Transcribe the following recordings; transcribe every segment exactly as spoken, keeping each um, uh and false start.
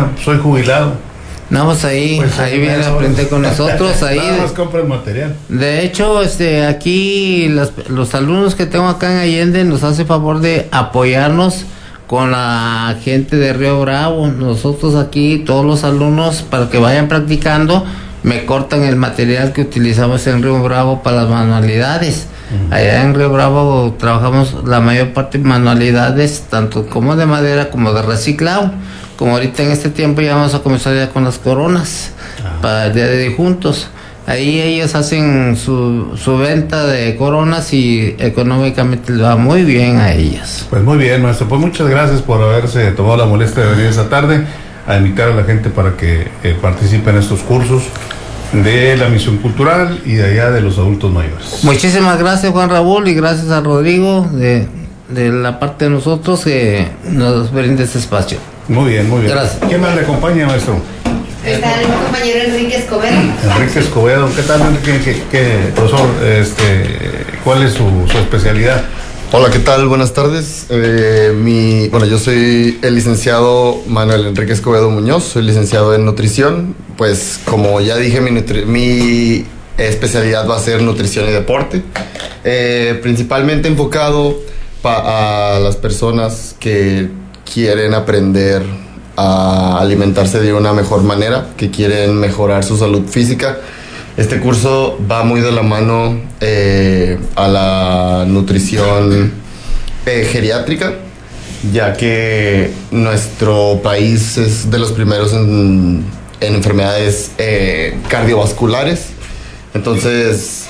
soy jubilado. No, pues ahí, pues ahí viene a aprender con nosotros. Ahí nada más compra el material. De hecho, este, aquí las, los alumnos que tengo acá en Allende nos hace favor de apoyarnos con la gente de Río Bravo. Nosotros aquí, todos los alumnos, para que vayan practicando, me cortan el material que utilizamos en Río Bravo para las manualidades. Uh-huh. Allá en Río Bravo trabajamos la mayor parte de manualidades, tanto como de madera como de reciclado. Como ahorita en este tiempo ya vamos a comenzar ya con las coronas uh-huh. para el Día de Difuntos. Ahí ellos hacen su, su venta de coronas y económicamente les va muy bien a ellas. Pues muy bien, maestro. Pues muchas gracias por haberse tomado la molestia de venir esta tarde a invitar a la gente para que eh, participe en estos cursos de la misión cultural y de allá de los adultos mayores. Muchísimas gracias, Juan Raúl, y gracias a Rodrigo de, de la parte de nosotros que nos brinda este espacio. Muy bien, muy bien. Gracias. ¿Quién más le acompaña, maestro? Está el compañero Enrique Escobedo. Enrique Escobedo, ¿qué tal, Enrique? ¿Qué, qué, profesor, este, cuál es su, su especialidad? Hola, ¿qué tal? Buenas tardes. Eh, mi, bueno, yo soy el licenciado Manuel Enrique Escobedo Muñoz, soy licenciado en nutrición. Pues como ya dije, mi, nutri- mi especialidad va a ser nutrición y deporte, eh, principalmente enfocado pa- a las personas que quieren aprender a alimentarse de una mejor manera, que quieren mejorar su salud física. Este curso va muy de la mano eh, a la nutrición eh, geriátrica, ya que nuestro país es de los primeros en, en enfermedades eh, cardiovasculares. Entonces,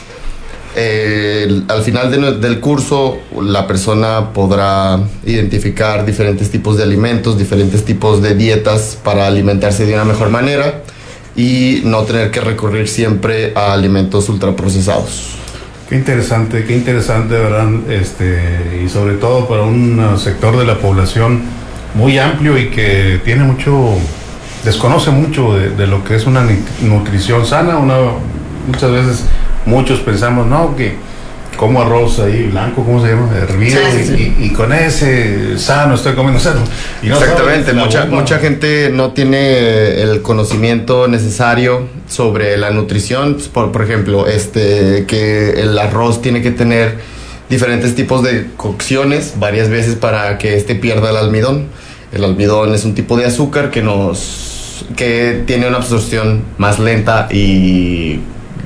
eh, al final de, del curso, la persona podrá identificar diferentes tipos de alimentos, diferentes tipos de dietas para alimentarse de una mejor manera y no tener que recurrir siempre a alimentos ultraprocesados. Qué interesante, qué interesante, ¿verdad? Este, y sobre todo para un sector de la población muy amplio y que tiene mucho, desconoce mucho de, de lo que es una nutrición sana. Una, muchas veces muchos pensamos, no, que como arroz ahí blanco, ¿cómo se llama? Hervido, ah, sí, sí. Y, y con ese sano, estoy comiendo sano. Y no Exactamente, mucha, mucha gente no tiene el conocimiento necesario sobre la nutrición. Por, por ejemplo, este, que el arroz tiene que tener diferentes tipos de cocciones varias veces para que este pierda el almidón. El almidón es un tipo de azúcar que nos, que tiene una absorción más lenta y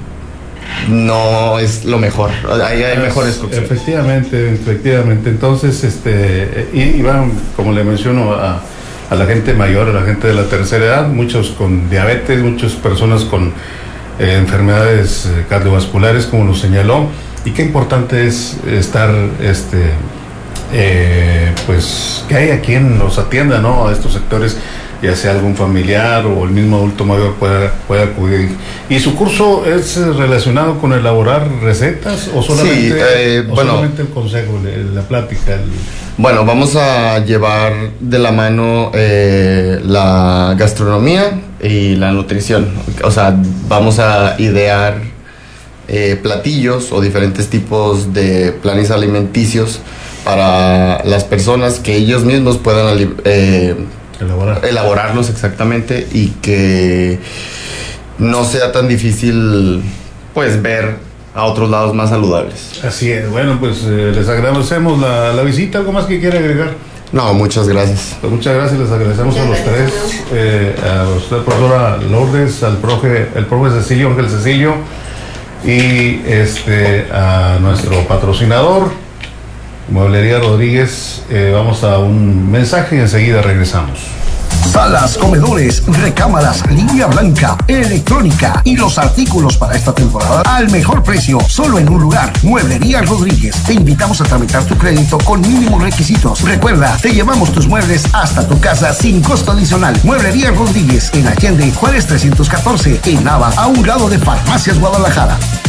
no es lo mejor. Hay, hay mejores cocciones. Efectivamente, efectivamente. Entonces, este, y, y van, como le menciono, a, a la gente mayor, a la gente de la tercera edad, muchos con diabetes, muchas personas con eh, enfermedades eh, cardiovasculares, como lo señaló. Y qué importante es estar, este, eh, pues, que haya quien nos atienda, ¿no? A estos sectores, ya sea algún familiar o el mismo adulto mayor pueda, pueda acudir. ¿Y su curso es relacionado con elaborar recetas o solamente, sí, eh, o bueno, solamente el consejo, la plática? El... Bueno, vamos a llevar de la mano eh, la gastronomía y la nutrición. O sea, vamos a idear eh, platillos o diferentes tipos de planes alimenticios para las personas que ellos mismos puedan eh, Elaborar. elaborarlos exactamente y que no sea tan difícil pues ver a otros lados más saludables. Así es. Bueno, pues eh, les agradecemos la, la visita. ¿Algo más que quiera agregar? No, muchas gracias. Pues muchas gracias, les agradecemos a los tres, eh, a usted, profesora Lourdes, al profe, el profe Cecilio, Ángel Cecilio, y este a nuestro patrocinador, Mueblería Rodríguez. Eh, vamos a un mensaje y enseguida regresamos. Salas, comedores, recámaras, línea blanca, electrónica y los artículos para esta temporada al mejor precio, solo en un lugar. Mueblería Rodríguez. Te invitamos a tramitar tu crédito con mínimos requisitos. Recuerda, te llevamos tus muebles hasta tu casa sin costo adicional. Mueblería Rodríguez en Allende, Juárez trescientos catorce, en Nava, a un lado de Farmacias Guadalajara.